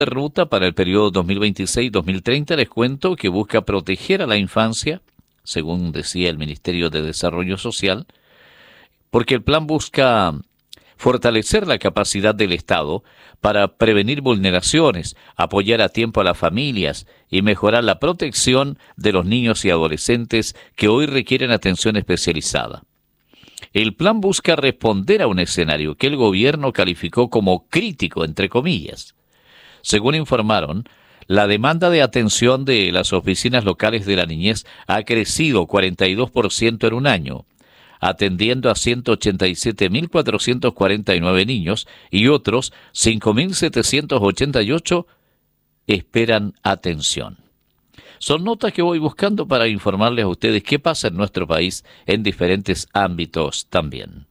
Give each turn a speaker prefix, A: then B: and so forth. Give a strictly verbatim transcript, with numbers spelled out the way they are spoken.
A: de ruta para el periodo dos mil veintiséis dos mil treinta, les cuento que busca proteger a la infancia, según decía el Ministerio de Desarrollo Social, porque el plan busca fortalecer la capacidad del Estado para prevenir vulneraciones, apoyar a tiempo a las familias y mejorar la protección de los niños y adolescentes que hoy requieren atención especializada. El plan busca responder a un escenario que el gobierno calificó como crítico, entre comillas. Según informaron, la demanda de atención de las oficinas locales de la niñez ha crecido cuarenta y dos por ciento en un año, atendiendo a ciento ochenta y siete mil cuatrocientos cuarenta y nueve niños y otros cinco mil setecientos ochenta y ocho esperan atención. Son notas que voy buscando para informarles a ustedes qué pasa en nuestro país en diferentes ámbitos también.